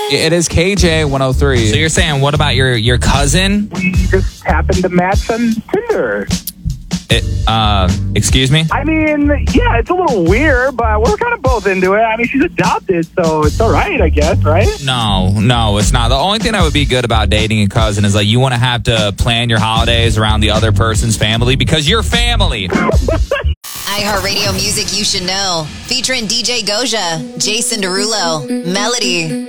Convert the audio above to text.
It is KJ 103. So you're saying, what about your cousin? We just happened to match on Tinder. Excuse me? I mean, yeah, it's a little weird, but we're kind of both into it. I mean, she's adopted, so it's all right, I guess, right? No, it's not. The only thing that would be good about dating a cousin is like you want to have to plan your holidays around the other person's family because you're family. iHeartRadio music you should know. Featuring DJ Goja, Jason Derulo, Melody.